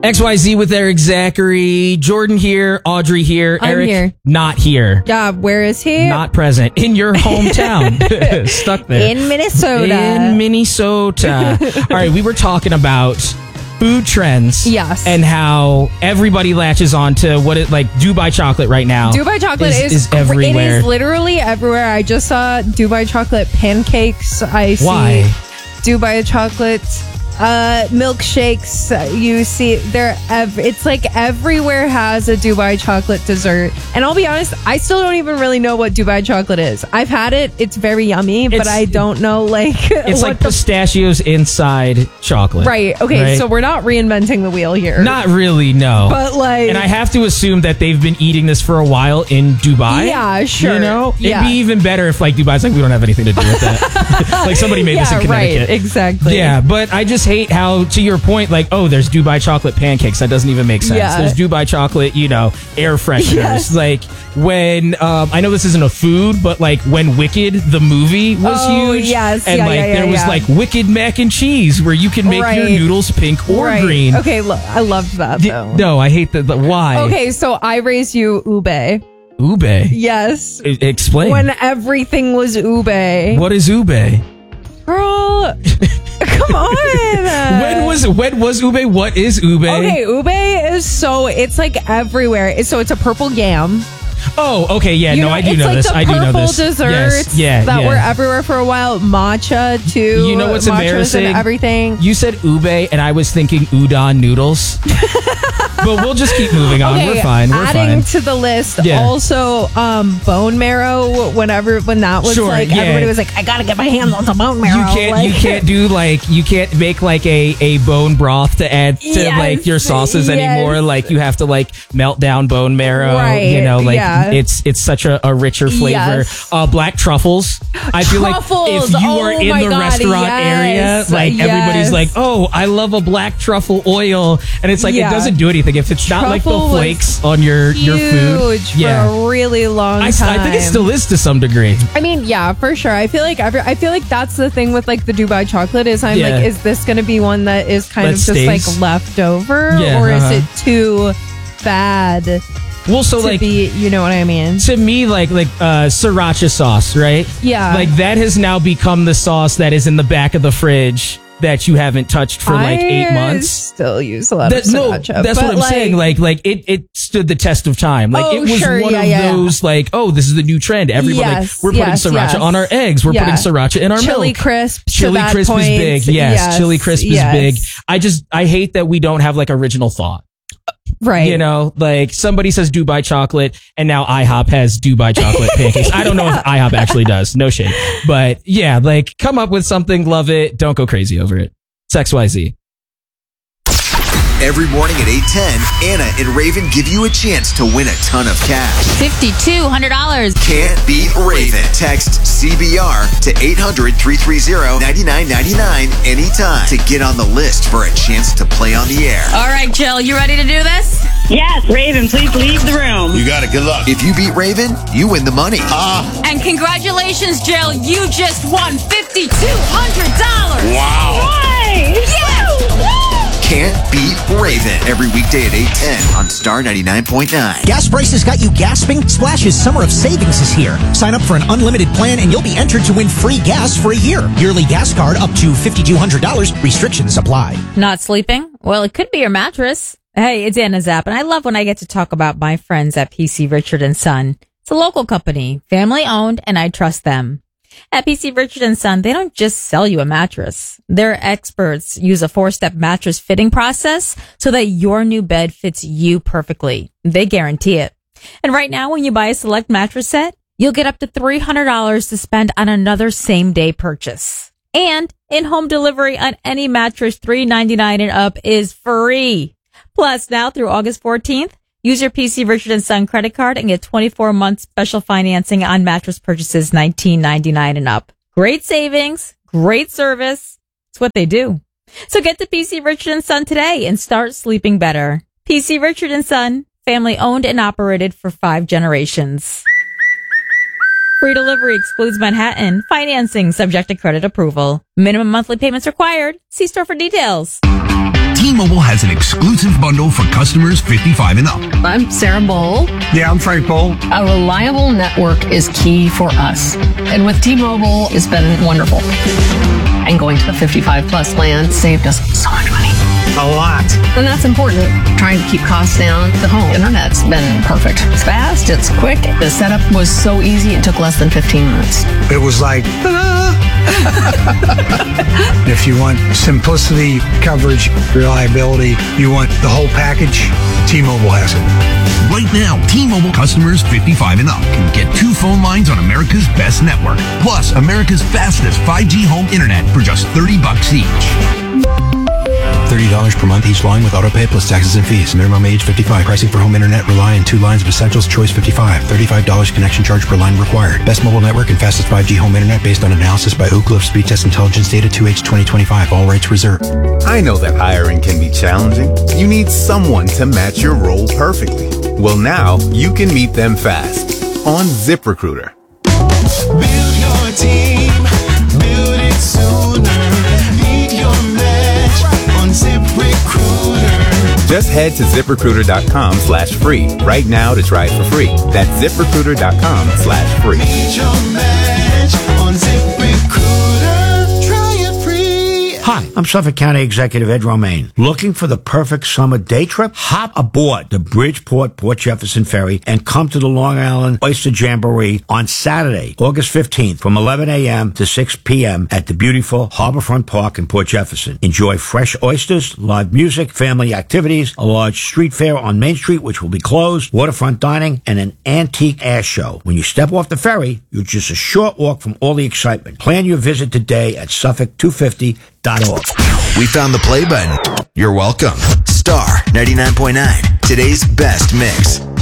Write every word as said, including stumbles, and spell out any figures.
X Y Z with Eric Zachary. Jordan here. Audrey here. I'm Eric here. not here. Yeah, where is he? Not present. In your hometown. Stuck there. In Minnesota. In Minnesota. All right, we were talking about food trends. Yes. And how everybody latches on to what it like Dubai chocolate right now. Dubai chocolate is, is, is everywhere. It is literally everywhere. I just saw Dubai chocolate pancakes. I see Why? Dubai chocolate uh, milkshakes. You see, they're ev- it's like everywhere has a Dubai chocolate dessert. And I'll be honest, I still don't even really know what Dubai chocolate is. I've had it. It's very yummy, but It's- I don't know like It's what like the pistachios inside chocolate. right. Okay, right? so we're not reinventing the wheel here. Not really, no. But like, And I have to assume that they've been eating this for a while in Dubai. Yeah, sure. You know? It'd Yeah. be even better if like Dubai's like, we don't have anything to do with that. Like somebody made this in yeah, Connecticut. right, exactly. Yeah, but I just hate how, to your point, like, oh, there's Dubai chocolate pancakes. That doesn't even make sense. Yeah. There's Dubai chocolate, you know, air fresheners. Yes. Like, when, um, I know this isn't a food, but like when Wicked, the movie, was Oh, huge. yes. And Yeah, like, yeah, yeah, there was yeah. like Wicked mac and cheese where you can make your Right. noodles pink or Right. green. Okay, look, I loved that D- though. no, I hate that. Why? Okay, so I raised you ube. Ube. Yes. I- Explain. When everything was ube. What is ube? Girl, come on. When was when was ube? What is ube? Okay, ube is so, it's like everywhere. It's- So it's a purple yam. Oh, okay, yeah, You no, know, I do it's know like this. the I do know purple this. desserts Yes, yeah, that yeah. were everywhere for a while. Matcha too. You know what's Matchas embarrassing? And everything. You said ube, and I was thinking udon noodles. But we'll just keep moving on. Okay, We're fine. We're adding fine. to the list, Yeah. also um, bone marrow. Whenever when that was Sure, like, yeah. everybody was like, I gotta get my hands on some bone marrow. You can't. Like- You can't do like. You can't make like a, a bone broth to add to Yes, like your sauces yes. anymore. Like you have to like melt down bone marrow. Right, You know, like yeah. it's it's such a, a richer flavor. Yes. Uh, black truffles. I feel Truffles! like if you Oh are in my the God, restaurant yes, area, like everybody's yes. like, oh, I love a black truffle oil, and it's like Yeah. it doesn't do anything if it's not like the Truffle was flakes on your your food. huge Yeah. for a really long I, time. I think it still is to some degree. I mean, yeah, for sure. I feel like every, I feel like that's the thing with like the Dubai chocolate is I'm Yeah. like, is this going to be one that is kind That of just stays? like left over, Yeah, or uh-huh. is it too bad Well, so to like be? You know what I mean? to me, like like uh, sriracha sauce, right? Yeah. Like that has now become the sauce that is in the back of the fridge that you haven't touched for like eight I months. Still use a lot That, of no, sriracha. that's but, what I'm saying. Like, like it, it stood the test of time. Like, Oh, it was sure, one yeah, of yeah. those. Like, oh, this is the new trend. Everybody, Yes, like, we're putting yes, sriracha yes. on our eggs. We're Yeah. putting sriracha in our Chili milk. crisp. to Chili that crisp point. is big. Yes, Yes, chili crisp yes. is big. I just, I hate that we don't have like original thought. Right. You know, like somebody says Dubai chocolate, and now IHOP has Dubai chocolate pancakes. I don't know if IHOP actually does. No shade. But yeah, like come up with something, love it. Don't go crazy over it. It's X Y Z. Every morning at eight ten, Anna and Raven give you a chance to win a ton of cash. five thousand two hundred dollars. Can't beat Raven. Text C B R to eight hundred, three three zero, nine nine nine nine anytime to get on the list for a chance to play on the air. All right, Jill, you ready to do this? Yes, Raven, please leave the room. You got it. Good luck. If you beat Raven, you win the money. And congratulations, Jill, you just won five thousand two hundred dollars. Wow. Why? Yeah! Can't beat Raven. Every weekday at eight ten on Star ninety-nine point nine. Gas prices got you gasping? Splash's Summer of Savings is here. Sign up for an unlimited plan and you'll be entered to win free gas for a year. Yearly gas card up to five thousand two hundred dollars. Restrictions apply. Not sleeping? Well, it could be your mattress. Hey, it's Anna Zapp, and I love when I get to talk about my friends at P C Richard and Son. It's a local company, family owned, and I trust them. At P C Richard and Son, they don't just sell you a mattress. Their experts use a four-step mattress fitting process so that your new bed fits you perfectly. They guarantee it. And right now, when you buy a select mattress set, you'll get up to three hundred dollars to spend on another same-day purchase. And in-home delivery on any mattress three ninety-nine and up is free. Plus, now through August fourteenth, use your P C Richard and Son credit card and get twenty-four months special financing on mattress purchases nineteen ninety-nine and up. Great savings, great service. It's what they do. So get to P C Richard and Son today and start sleeping better. P C Richard and Son, family owned and operated for five generations. Free delivery excludes Manhattan. Financing subject to credit approval. Minimum monthly payments required. See store for details. Do T-Mobile has an exclusive bundle for customers fifty-five and up. I'm Sarah Bowl. Yeah, I'm Frank Bowl. A reliable network is key for us. And with T-Mobile, it's been wonderful. And going to the fifty-five plus plan saved us so much money. A lot. And that's important. Trying to keep costs down. The home internet's been perfect. It's fast, it's quick. The setup was so easy, it took less than fifteen minutes. It was like, if you want simplicity, coverage, reliability, you want the whole package, T-Mobile has it. Right now, T-Mobile customers fifty-five and up can get two phone lines on America's best network, plus America's fastest five G home internet for just thirty bucks each. thirty dollars per month each line with autopay plus taxes and fees. Minimum age fifty-five. Pricing for home internet rely on two lines of Essentials Choice fifty-five. thirty-five dollars connection charge per line required. Best mobile network and fastest five G home internet based on analysis by Ookla Speed Test Intelligence Data two H twenty twenty-five. All rights reserved. I know that hiring can be challenging. You need someone to match your role perfectly. Well, now you can meet them fast on ZipRecruiter. Build your team, build it sooner. Meet your match on ZipRecruiter. Just head to ZipRecruiter.com slash free right now to try it for free. That's ZipRecruiter.com slash free. Meet your match on ZipRecruiter. Try it free. Hi, I'm Suffolk County Executive Ed Romaine. Looking for the perfect summer day trip? Hop aboard the Bridgeport Port Jefferson Ferry and come to the Long Island Oyster Jamboree on Saturday, August fifteenth from eleven a.m. to six p.m. at the beautiful Harborfront Park in Port Jefferson. Enjoy fresh oysters, live music, family activities, a large street fair on Main Street, which will be closed, waterfront dining, and an antique air show. When you step off the ferry, you're just a short walk from all the excitement. Plan your visit today at Suffolk two fifty dot org. We found the play button. You're welcome. Star ninety-nine point nine, today's best mix.